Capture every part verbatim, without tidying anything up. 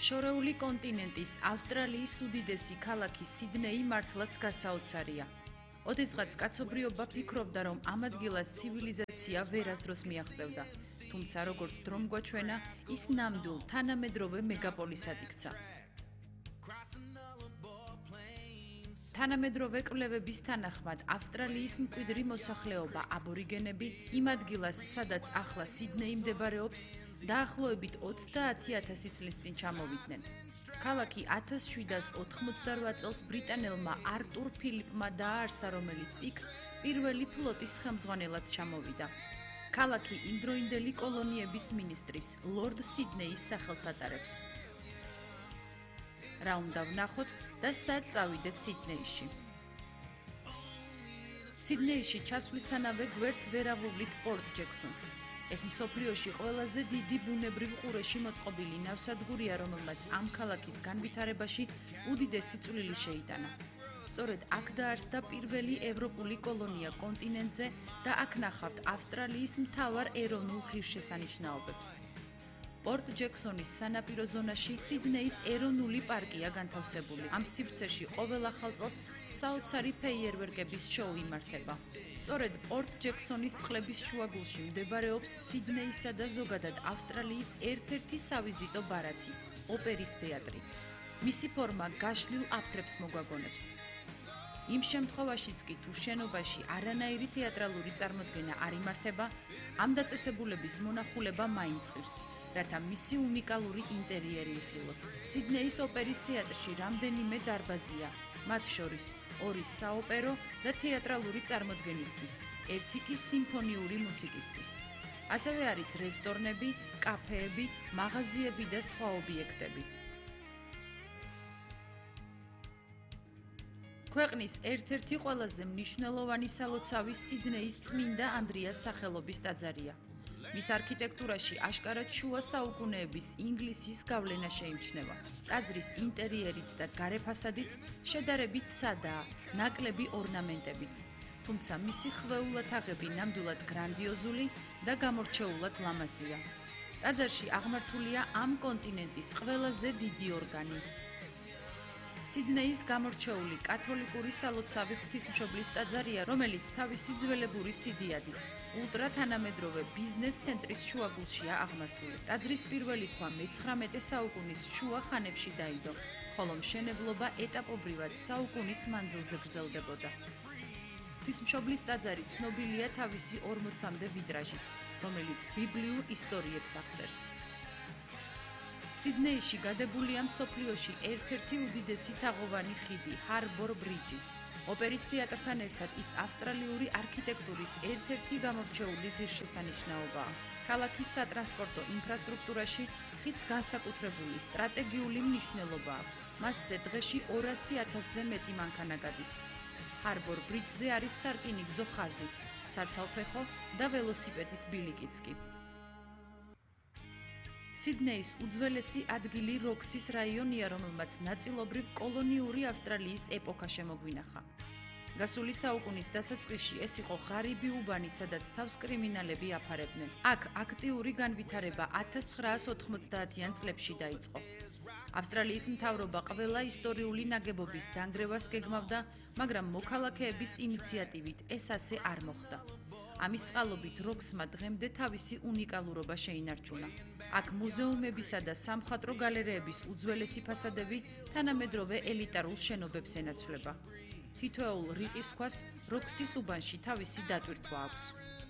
შორეული კონტინენტის ავსტრალიის უდიდესი ქალაქი სიდნეი მართლაც გასაოცარია. ოდესღაც კაცობრიობა ფიქრობდა, რომ ამ ადგილას ცივილიზაცია ვერასდროს მიაღწევდა, თუმცა როგორც დრომ გვაჩვენა, ის ნამდვილ თანამედროვე მეგაპოლისად იქცა. თანამედროვე კვლევების თანახმად, ავსტრალიის მკვიდრი მოსახლეობა აბორიგენები იმ ადგილას, სადაც ახლა სიდნეი მდებარეობს, დაახლოებით ოცდაათი ათასი წლის წინ ჩამოვიდნენ. ქალაქი ათას შვიდას ოთხმოცდარვათ წელს ბრიტანელმა არტურ ფილიპმა დააარსა, რომელიც იქ პირველი ფლოტის ხელმძღვანელად ჩამოვიდა. ქალაქი იმდროინდელი კოლონიების მინისტრის, ლორდ სიდნეის სახელს ატარებს. რა უნდა ვნახოთ და სად წავიდეთ სიდნეიში. სიდნეიში ჩასვლისთანავე გვერდს ვერ ავუვლით პორტ ჯექსონს. ეს მსოფლიოში ყველაზე დიდი ბუნებრივ ყურეში მოწყობილი ნავსადგურია, რომელმაც ამ ქალაქის განვითარებაში უდიდესი წვლილი შეიტანა. სწორედ აქ დაარსდა პირველი ევროპული კოლონია კონტინენტზე და აქ ნახავთ ავსტრალიის მთავარ ეროვნულ ღირსშესანიშნაობებს. პორტ ჯექსონის სანაპირო ზონაში სიდნეის ეროვნული პარკია განთავსებული. ამ სივრცეში ყოველ ახალ წელს საოცარი ფეიერვერკების შოუ იმართება. სწორედ პორტ ჯექსონის წყლების შუაგულში მდებარეობს სიდნეისა და ზოგადად ავსტრალიის ერთ-ერთი სავიზიტო ბარათი, ოპერის თეატრი. მისი ფორმა გაშლილ აფრებს მოგვაგონებს. იმ შემთხვევაშიც კი თუ შენობაში არანაირი თეატრალური წარმოდგენა არ იმართება, ამ დაწესებულების მონახულება მაინც ღირს, რათა მისი უნიკალური ინტერიერი იხილოთ. სიდნეის ოპერის თეატრში რამდენიმე დარბაზია, მათ შორის ორი საოპერო და თეატრალური წარმოდგენისთვის, ერთი კი სიმფონიური მუსიკისთვის. ასევე არის რესტორნები, კაფეები, მაღაზიები და სხვა ობიექტები. ქვეყნის ერთ-ერთი ყველაზე მნიშვნელოვანი სალოცავი სიდნეის წმინდა ანდრიას სახელობის ტაძარია. მის არქიტექტურაში აშკარად შუა საუკუნეების ინგლისის გავლენა შეიმჩნევა. ტაძრის ინტერიერიც და გარე ფასადიც შედარებით სადაა, ნაკლები ორნამენტებით, თუმცა მისი ხვეულათაღები ნამდვილად გრანდიოზული და გამორჩეულად ლამაზია. ტაძარში აღმართულია ამ კონტინენტის ყველაზე დიდი ორგანი. სიდნეის გამორჩეული კათოლიკური სალოცავი ღვთისმშობლის ტაძარია, რომელიც თავისი ძველებური სიდიადით ულტრა თანამედროვე ბიზნეს ცენტრის შუაგულშია აღმართული. ტაძრის პირველი ქვა მეცხრამეტე საუკუნის შუა ხანებში დაიდო, ხოლო მშენებლობა ეტაპობრივად საუკუნის მანძილზე გრძელდებოდა. ღვთისმშობლის ტაძარი ცნობილია თავისი ორმოცამდე ვიტრაჟით, რომელიც ბიბლიურ ისტორიებს აღწერს. სიდნეიში გადებულია მსოფლიოში ერთ-ერთი უდიდესი თაღოვანი ხიდი, ჰარბორ ბრიჯი. ოპერის თეატრთან ერთად ის ავსტრალიური არქიტექტურის ერთ-ერთი გამორჩეული ღირსშესანიშნაობაა. ქალაქის სატრანსპორტო ინფრასტრუქტურაში ხიდს განსაკუთრებული სტრატეგიული მნიშვნელობა აქვს. მასზე დღეში ორასი ათასზე მეტი მანქანა გადის. ჰარბორ ბრიჯზე არის სარკინიგზო ხაზი, საცალფეხო და ველოსიპედის ბილიკიც კი. სიდნეის უძველესი ადგილი როქსის რაიონია, რომელმაც ნაწილობრივ კოლონიური ავსტრალიის ეპოქა შემოგვინახა. გასული საუკუნის დასაწყისში ეს იყო ღარიბი უბანი, სადაც თავს კრიმინალები აფარებდნენ. აქ აქტიური განვითარება ათას ცხრაას ოთხმოცდაათიან წლებში დაიწყო. ავსტრალიის მთავრობა ყველა ისტორიული ნაგებობის დანგრევას გეგმავდა, მაგრამ მოქალაქეების ინიციატივით ეს ასე არ მოხდა. ამის წყალობით როქსმა დღემდე თავისი უნიკალურობა შეინარჩუნა. აქ მუზეუმებისა და სამხატვრო გალერეების უძველესი ფასადები თანამედროვე ელიტარულ შენობებს ენაცვლება. თითოეულ რიყის ქვას როქსის უბანში თავისი დატვირთვა აქვს.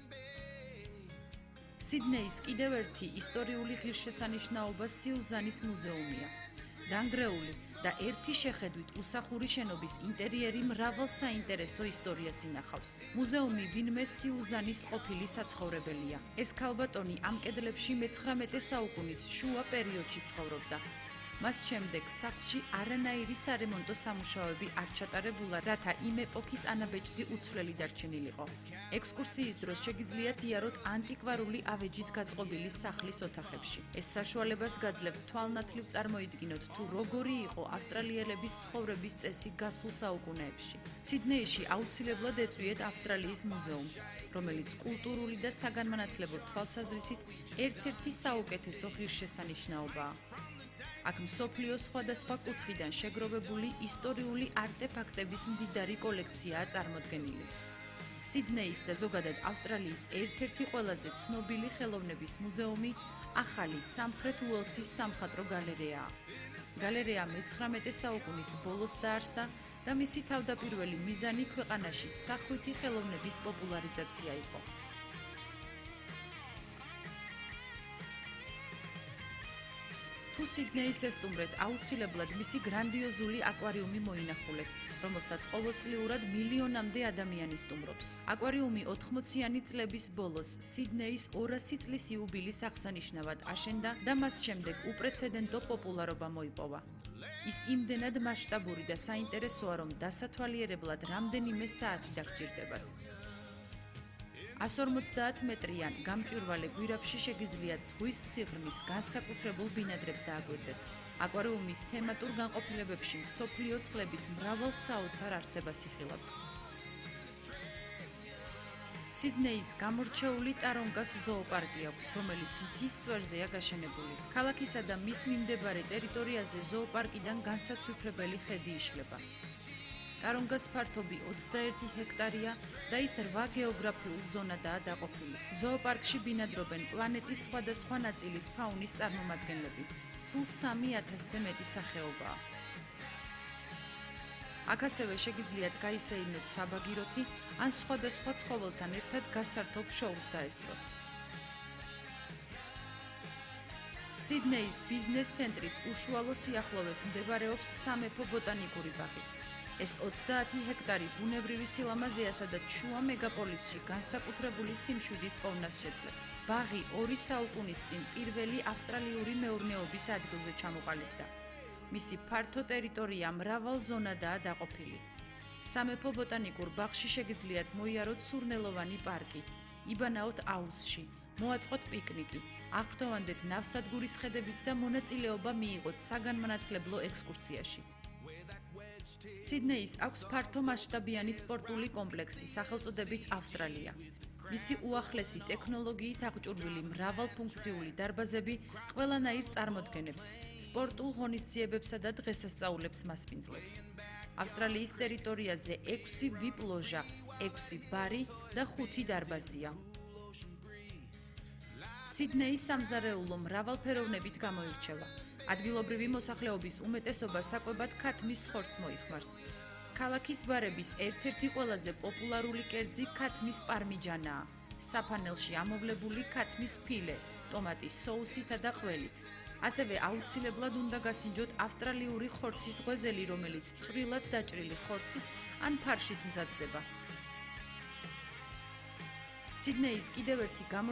სიდნეის კიდევ ერთი ისტორიული ღირსშესანიშნაობა სიუზანის მუზეუმია. დანგრეული და ერთი შეხედვით უსახური შენობის ინტერიერი მრავალ საინტერესო ისტორიას ინახავს. მუზეუმი ვინმე სიუზანის ყოფილი საცხოვრებელია. ეს ქალბატონი ამ კედლებში მეცხრამეტე საუკუნის შუა პერიოდში ცხოვრობდა. მას შემდეგ სახლში არანაირი სარემონტო სამუშაოები არ ჩატარებულა, რათა იმ ეპოქის ანაბეჭდი უცვლელი დარჩენილიყო. ექსკურსიის დროს შეგიძლიათ იაროთ ანტიკვარული ავეჯით გაწყობილი სახლის ოთახებში. ეს საშუალებას გაძლევთ თვალნათლივ წარმოიდგინოთ, თუ როგორი იყო ავსტრალიელების ცხოვრების წესი გასულ საუკუნეებში. სიდნეიში აუცილებლად ეწვიეთ ავსტრალიის მუზეუმს, რომელიც კულტურული და საგანმანათლებლო თვალსაზრისით ერთ-ერთი საუკეთესო ღირსშესანიშნაობაა. აქ მსოფლიოს სხვადასხვა კუთხიდან შეგროვებული ისტორიული არტეფაქტების მდიდარი კოლექციაა წარმოდგენილი. სიდნეის და ზოგადად ავსტრალიის ერთ-ერთი ყველაზე ცნობილი ხელოვნების მუზეუმი ახალი სამხრეთ უელსის სამხატვრო გალერეაა. გალერეა მეცხრამეტე საუკუნის ბოლოს დაარსდა და მისი თავდაპირველი მიზანი ქვეყანაში სახვითი ხელოვნების პოპულარიზაცია იყო. თუ სიდნეის ესტუმრეთ, აუცილებლად მისი გრანდიოზული აკვარიუმი მოინახულეთ, რომელსაც ყოველწლიურად მილიონამდე ადამიანი სტუმრობს. აკვარიუმი ოთხმოციანი წლების ბოლოს სიდნეის ორასი წლის იუბილის აღსანიშნავად აშენდა და მას შემდეგ უპრეცედენტო პოპულარობა მოიპოვა. ის იმდენად მასშტაბური და საინტერესოა, რომ დასათვალიერებლად რამდენიმე საათი დაგჭირდებათ. εκατს ორმოცდაათ მეტრიან გამჭვირვალე გვირაბში შეგიძლიათ ზღვის სიღრმის განსაკუთრებულ ბინადრებს დააკვირდეთ. აკვარიუმის თემატურ განყოფილებებში მსოფლიო წყლების მრავალ საოცარ არსებას იხილავთ. სიდნეის გამორჩეული ტარონგას ზოოპარკი აქვს, რომელიც მთის წვერზეა გაშენებული. ქალაქისა და მის მიმდებარე ტერიტორიაზე ზოოპარკიდან განსაცვიფრებელი ხედი იშლება. ტარონგას ფართობი ოცდაერთი ჰექტარია და ის რვა გეოგრაფიულ ზონადაა დაყოფილი. ზოოპარკში ბინადრობენ პლანეტის სხვადასხვა ნაწილის ფაუნის წარმომადგენლები. სულ სამი ათასზე მეტი სახეობაა. აქ ასევე შეგიძლიათ გაისეირნოთ საბაგიროთი ან სხვადასხვა ცხოველთან ერთად გასართობ შოუს დაესწროთ. სიდნეის ბიზნეს ცენტრის უშუალო სიახლოვეს მდებარეობს სამეფო ბოტანიკური ბაღი. ეს ოცდაათი ჰექტარი ბუნებრივი სილამაზეა, სადაც შუა მეგაპოლისში განსაკუთრებული სიმშვიდის პოვნას შეძლებს. ბაღი ორი საუკუნის წინ პირველი ავსტრალიური მეურნეობის ადგილზე ჩამოყალიბდა. მისი ფართო ტერიტორია მრავალ ზონადაა დაყოფილი. სამეფო ბოტანიკურ ბაღში შეგიძლიათ მოიაროთ სურნელოვანი პარკი, იბანაოთ აუზში, მოაწყოთ პიკნიკი, აღფრთოვანდეთ ნავსადგურის ხედებით და მონაწილეობა მიიღოთ საგანმანათლებლო ექსკურსიაში. სიდნეის აქვს ფართო მასშტაბიანი სპორტული კომპლექსი სახელწოდებით ავსტრალია. მისი უახლესი ტექნოლოგიით აღჭურვილი მრავალფუნქციული დარბაზები ყველანაირ წარმოდგენებს, სპორტულ ღონისძიებებსა და დღესასწაულებს მასპინძლებს. ავსტრალიის ტერიტორიაზე ექვსი ვიპ ლოჟა, ექვსი ბარი და ხუთი დარბაზია. სიდნეის სამზარეულო მრავალფეროვნებით გამოირჩევა. ადგილობრივი მოსახლეობის უმეტესობა საკვებად ქათმის ხორცს მოიხმარს. ქალაქის ბარების ერთ-ერთი ყველაზე პოპულარული კერძი ქათმის პარმიჯანაა, საფანელში ამოვლებული ქათმის ფილე, ტომატის სოუსითა და ყველით. ასევე აუცილებლად უნდა გასინჯოთ ავსტრალიური ხორცის ღვეზელი, რომელიც წვრილად დაჭრილი ხორცით ან ფარშით მზადდება. სიდნეის კიდევ ერთი გამორჩეული